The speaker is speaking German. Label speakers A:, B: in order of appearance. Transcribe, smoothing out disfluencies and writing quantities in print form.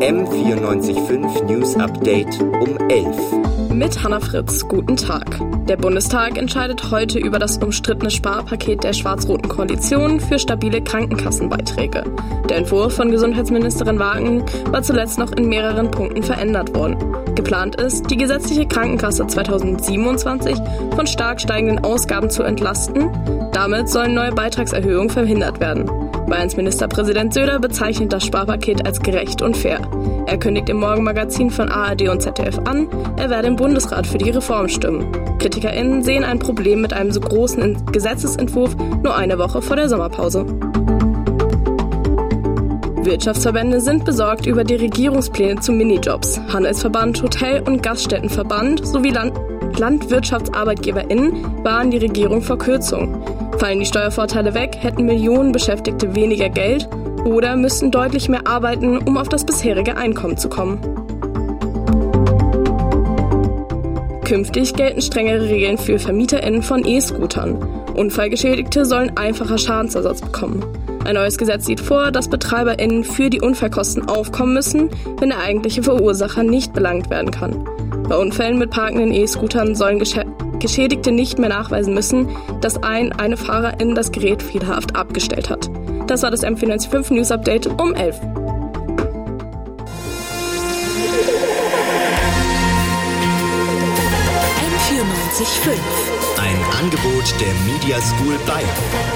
A: M94.5 News Update um 11.
B: Mit Hannah Fritz, guten Tag. Der Bundestag entscheidet heute über das umstrittene Sparpaket der schwarz-roten Koalition für stabile Krankenkassenbeiträge. Der Entwurf von Gesundheitsministerin Wagen war zuletzt noch in mehreren Punkten verändert worden. Geplant ist, die gesetzliche Krankenkasse 2027 von stark steigenden Ausgaben zu entlasten. Damit sollen neue Beitragserhöhungen verhindert werden. Bayerns Ministerpräsident Söder bezeichnet das Sparpaket als gerecht und fair. Er kündigt im Morgenmagazin von ARD und ZDF an, er werde im Bundesrat für die Reform stimmen. KritikerInnen sehen ein Problem mit einem so großen Gesetzesentwurf nur eine Woche vor der Sommerpause. Wirtschaftsverbände sind besorgt über die Regierungspläne zu Minijobs. Handelsverband, Hotel- und Gaststättenverband sowie LandwirtschaftsarbeitgeberInnen warnen die Regierung vor Kürzungen. Fallen die Steuervorteile weg, hätten Millionen Beschäftigte weniger Geld oder müssten deutlich mehr arbeiten, um auf das bisherige Einkommen zu kommen. Künftig gelten strengere Regeln für VermieterInnen von E-Scootern. Unfallgeschädigte sollen einfacher Schadensersatz bekommen. Ein neues Gesetz sieht vor, dass BetreiberInnen für die Unfallkosten aufkommen müssen, wenn der eigentliche Verursacher nicht belangt werden kann. Bei Unfällen mit parkenden E-Scootern sollen Geschädigte nicht mehr nachweisen müssen, dass eine Fahrerin das Gerät fehlerhaft abgestellt hat. Das war das M94.5 News Update um 11.
C: M94.5.
A: Ein Angebot der Media School Bayern.